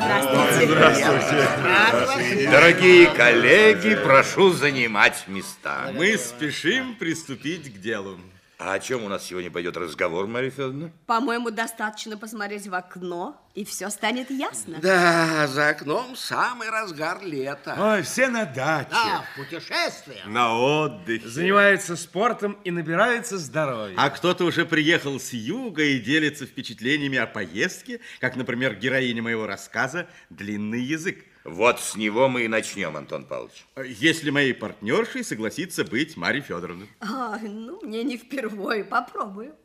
Здравствуйте. Дорогие коллеги, прошу занимать места. Мы спешим приступить к делу. А о чем у нас сегодня пойдет разговор, Марья Федоровна? По-моему, достаточно посмотреть в окно, и все станет ясно. Да, за окном самый разгар лета. Ой, все на даче. Да, в путешествиях. На отдыхе. Занимаются спортом и набираются здоровья. А кто-то уже приехал с юга и делится впечатлениями о поездке, как, например, героиня моего рассказа «Длинный язык». Вот с него мы и начнем, Антон Павлович. Если моей партнершей согласится быть Марья Федоровна. Ну, мне не впервые, попробую.